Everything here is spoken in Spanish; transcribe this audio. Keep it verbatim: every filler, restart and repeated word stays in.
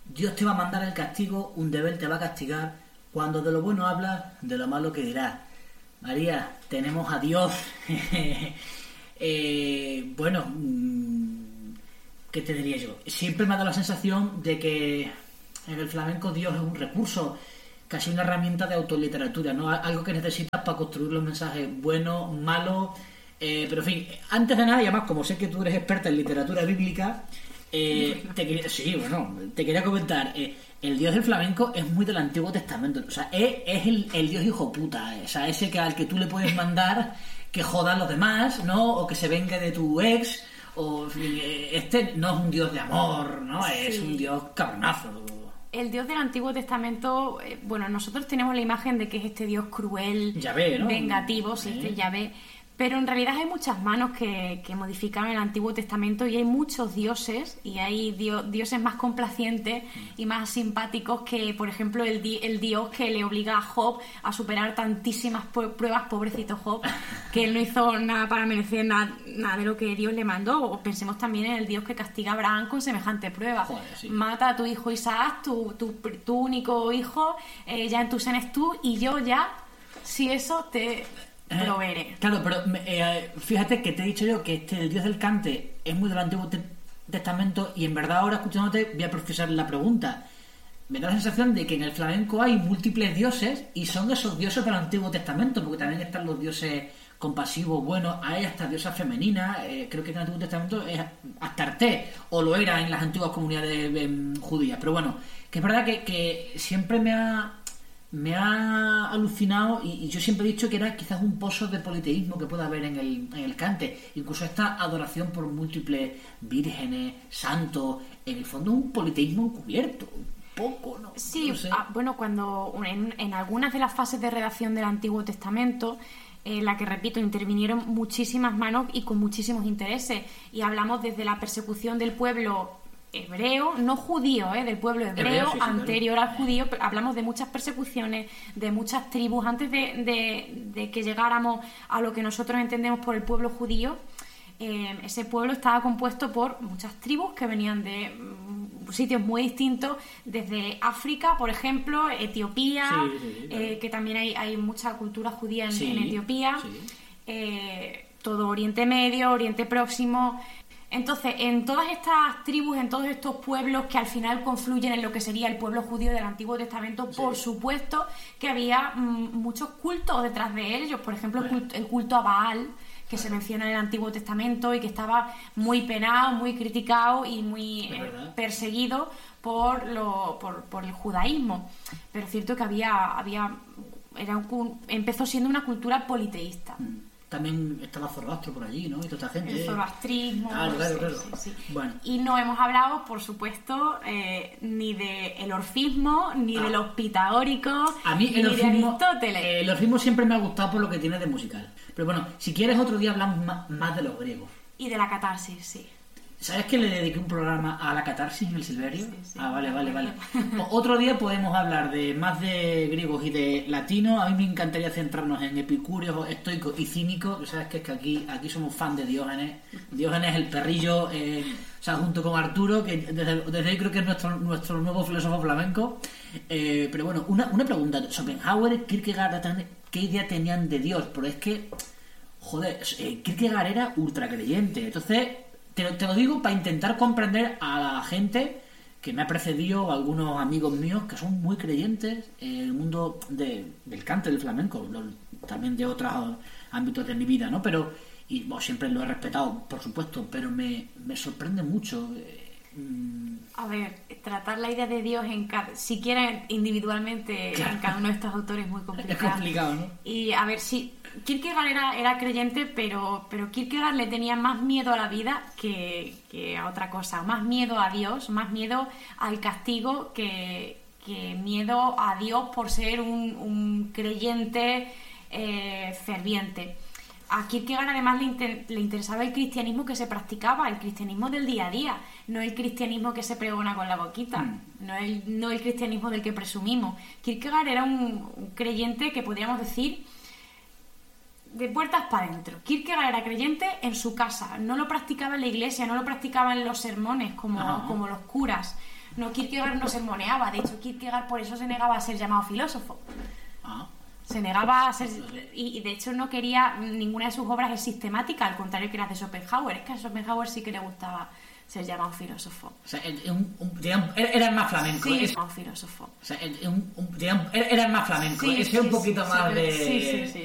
Dios te va a mandar el castigo, un deber te va a castigar. Cuando de lo bueno hablas, de lo malo que dirás. María, tenemos a Dios. eh, bueno, ¿qué te diría yo? Siempre me ha dado la sensación de que en el flamenco Dios es un recurso, casi una herramienta de autoliteratura, ¿no? Algo que necesitas para construir los mensajes buenos, malos. Eh, pero en fin, antes de nada, y además, como sé que tú eres experta en literatura bíblica, eh, te quería, sí, bueno, te quería comentar, eh, el Dios del flamenco es muy del Antiguo Testamento, o sea, es, es el, el Dios hijo puta, eh, o sea, ese que al que tú le puedes mandar que joda a los demás, ¿no? O que se venga de tu ex, o en fin, eh, este no es un Dios de amor, ¿no? Es Sí. un Dios cabronazo. El Dios del Antiguo Testamento, eh, bueno, nosotros tenemos la imagen de que es este Dios cruel, Yahvé, ¿no? vengativo, sí, ¿Eh? este Yahvé. Pero en realidad hay muchas manos que, que modificaron el Antiguo Testamento y hay muchos dioses, y hay dio, dioses más complacientes y más simpáticos que, por ejemplo, el, di, el dios que le obliga a Job a superar tantísimas pruebas, pobrecito Job, que él no hizo nada para merecer nada, nada de lo que Dios le mandó. O pensemos también en el Dios que castiga a Abraham con semejante prueba. Joder, sí. Mata a tu hijo Isaac, tu, tu, tu único hijo, eh, ya en tu seno es tú, y yo ya, si eso te... lo veré. Eh, claro, pero eh, fíjate que te he dicho yo que este, el Dios del cante es muy del Antiguo te- Testamento, y en verdad ahora, escuchándote, voy a profesar la pregunta. Me da la sensación de que en el flamenco hay múltiples dioses y son esos dioses del Antiguo Testamento, porque también están los dioses compasivos, buenos, hay hasta diosas femeninas. Eh, creo que en el Antiguo Testamento es Astarte, o lo era en las antiguas comunidades eh, judías. Pero bueno, que es verdad que, que siempre me ha... me ha alucinado, y, y yo siempre he dicho que era quizás un pozo de politeísmo que pueda haber en el, en el cante, incluso esta adoración por múltiples vírgenes, santos, en el fondo un politeísmo encubierto, un poco, ¿no? Sí, No sé. ah, bueno, cuando en, en algunas de las fases de redacción del Antiguo Testamento, en la que, repito, intervinieron muchísimas manos y con muchísimos intereses, y hablamos desde la persecución del pueblo hebreo, no judío, ¿eh? del pueblo hebreo, Hebreo, sí, sí, anterior claro. al judío. Hablamos de muchas persecuciones, de muchas tribus, antes de, de, de que llegáramos a lo que nosotros entendemos por el pueblo judío. Eh, ese pueblo estaba compuesto por muchas tribus que venían de mm, sitios muy distintos, desde África, por ejemplo, Etiopía, Sí, sí, sí, claro. eh, que también hay, hay mucha cultura judía en, Sí, en Etiopía, sí. eh, todo Oriente Medio, Oriente Próximo. Entonces, en todas estas tribus, en todos estos pueblos que al final confluyen en lo que sería el pueblo judío del Antiguo Testamento, Sí. por supuesto que había mm, muchos cultos detrás de ellos. Por ejemplo, el culto, el culto a Baal, que se menciona en el Antiguo Testamento y que estaba muy penado, muy criticado y muy Es eh, verdad. perseguido por, lo, por, por el judaísmo. Pero es cierto que había... había era un cu- empezó siendo una cultura politeísta. También estaba Zoroastro por allí, ¿no? Y toda esta gente. El zoroastrismo, Claro, claro, sí, claro. sí, sí. Bueno. Y no hemos hablado, por supuesto, eh, ni del orfismo, ni Ah. de los pitagóricos, A mí ni el de orfismo, Aristóteles. eh, el orfismo siempre me ha gustado por lo que tiene de musical. Pero bueno, si quieres otro día hablamos más, más de los griegos. Y de la catarsis, sí. ¿Sabes que le dediqué un programa a la catarsis en el Silverio? Sí, sí, ah, vale, me vale, vale. acuerdo. O- Otro día podemos hablar de más de griegos y de latinos. A mí me encantaría centrarnos en epicúreos, estoicos y cínicos. Sabes que es que aquí, aquí somos fan de Diógenes. Diógenes, el perrillo, eh, o sea, junto con Arturo, que desde, desde ahí creo que es nuestro, nuestro nuevo filósofo flamenco. Eh, pero bueno, una, una pregunta. Schopenhauer, Kierkegaard, ¿qué idea tenían de Dios? Pero es que, joder, eh, Kierkegaard era ultra creyente. Entonces... Te lo, te lo digo para intentar comprender a la gente que me ha precedido, algunos amigos míos que son muy creyentes en el mundo de, del cante, del flamenco, lo- también de otros ámbitos de mi vida, ¿no? Pero, y bueno, siempre lo he respetado, por supuesto, pero me, me sorprende mucho. eh, mm, A ver, tratar la idea de Dios en cada, si quieren individualmente Claro. en cada uno de estos autores es muy es complicado. complicado, ¿no? Y a ver, si Kierkegaard era, era creyente, pero, pero Kierkegaard le tenía más miedo a la vida que, que a otra cosa, más miedo a Dios, más miedo al castigo que, que miedo a Dios por ser un, un creyente eh, ferviente. A Kierkegaard además le, inter- le interesaba el cristianismo que se practicaba, el cristianismo del día a día, no el cristianismo que se pregona con la boquita, Mm. no, el, no el cristianismo del que presumimos. Kierkegaard era un, un creyente que podríamos decir de puertas para adentro. Kierkegaard era creyente en su casa, no lo practicaba en la iglesia, no lo practicaba en los sermones como, Ajá. como los curas. No, Kierkegaard no sermoneaba, de hecho Kierkegaard por eso se negaba a ser llamado filósofo. Ah. Se negaba a ser... Y, y de hecho no quería... Ninguna de sus obras es sistemática, al contrario que las de Schopenhauer. Es que a Schopenhauer sí que le gustaba ser llamado filósofo. O sea, un, un, digamos, era más flamenco. Sí, es un filósofo. O sea, un, un, digamos, era más flamenco. Sí, es sí, un poquito sí, más sí, de... Sí, sí, sí.